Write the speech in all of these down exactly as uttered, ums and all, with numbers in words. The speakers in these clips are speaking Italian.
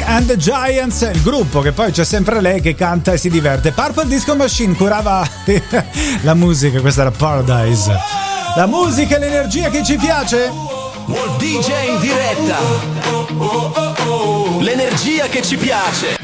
and the Giants, il gruppo, che poi c'è sempre lei che canta e si diverte. Purple Disco Machine curava la musica, questa era Paradise. La musica e l'energia che ci piace. World D J in diretta. L'energia che ci piace.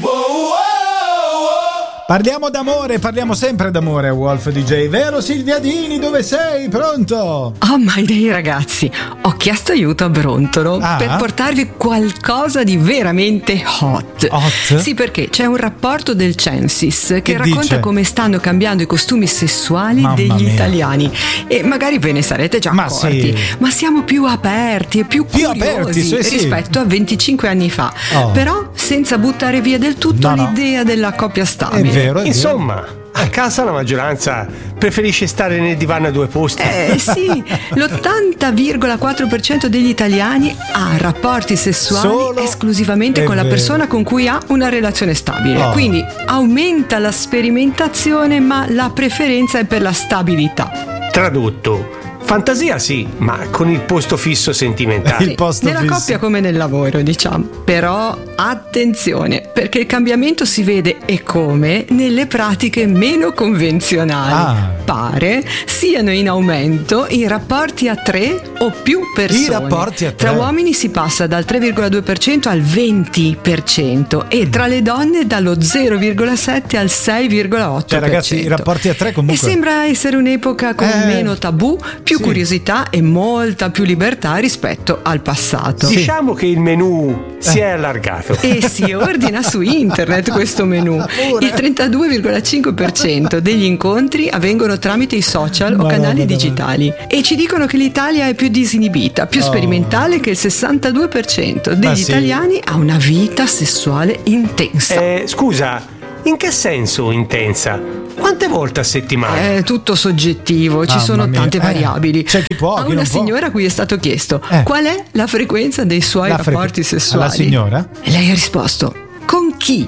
Parliamo d'amore, parliamo sempre d'amore a Wolf D J, vero Silvia Dini? Dove sei? Pronto? Oh my day ragazzi, ho chiesto aiuto a Brontolo ah. per portarvi qualcosa di veramente hot. Hot? Sì, perché c'è un rapporto del Censis che, che racconta dice? come stanno cambiando i costumi sessuali Mamma degli mia. italiani. E magari ve ne sarete già ma accorti, sì. ma siamo più aperti e più, più curiosi aperti, sì, sì. rispetto a venticinque anni fa. Oh. Però senza buttare via del tutto no, no. l'idea della coppia stabile. È vero, è Insomma, a casa la maggioranza preferisce stare nel divano a due posti. Eh sì, l'ottanta virgola quattro per cento degli italiani ha rapporti sessuali Solo esclusivamente con la vero. persona con cui ha una relazione stabile. Oh. Quindi aumenta la sperimentazione, ma la preferenza è per la stabilità. Tradotto, fantasia sì, ma con il posto fisso sentimentale. Il posto nella fisso. coppia come nel lavoro, diciamo. Però attenzione, perché il cambiamento si vede e come nelle pratiche meno convenzionali. Ah. Pare siano in aumento i rapporti a tre o più persone. I rapporti a tre. Tra uomini si passa dal tre virgola due per cento al venti per cento e tra le donne dallo zero virgola sette al sei virgola otto per cento. Cioè ragazzi, i rapporti a tre comunque. E sembra essere un'epoca con Eh. meno tabù, più Sì. curiosità e molta più libertà rispetto al passato. Sì. Diciamo che il menù si è allargato. E si ordina su internet questo menù. Pure. Il trentadue virgola cinque per cento degli incontri avvengono tramite i social Ma o no, canali ma no. digitali. E ci dicono che l'Italia è più disinibita, più Oh. sperimentale, che il sessantadue per cento degli Ma sì. italiani ha una vita sessuale intensa. Eh, scusa, in che senso intensa? Quante volte a settimana? È tutto soggettivo, ci Mamma sono mia. tante Eh, variabili. c'è chi può, A chi una non può. signora a cui è stato chiesto Eh. qual è la frequenza dei suoi La frequ- rapporti sessuali. alla signora? E lei ha risposto: con chi?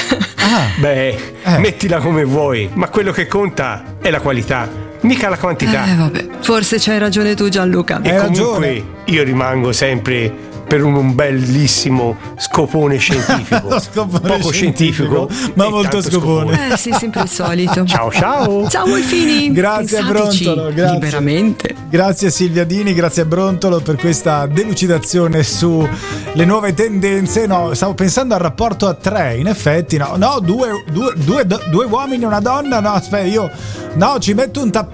Ah. Beh, Eh. mettila come vuoi, ma quello che conta è la qualità, mica la quantità. Eh vabbè, forse c'hai ragione tu Gianluca. E Hai comunque ragione. io rimango sempre per un, un bellissimo scopone scientifico. Lo scopone Poco scientifico, ma e molto tanto scopone. Eh sì, sempre il solito. Ciao ciao. Ciao Wolfini. Grazie a Pensateci, Brontolo, grazie. Liberamente. Grazie Silvia Dini, grazie a Brontolo per questa delucidazione su le nuove tendenze. No, stavo pensando al rapporto a tre, in effetti no, no, due, due, due, due uomini e una donna, no, aspetta, io no, ci metto un tappeto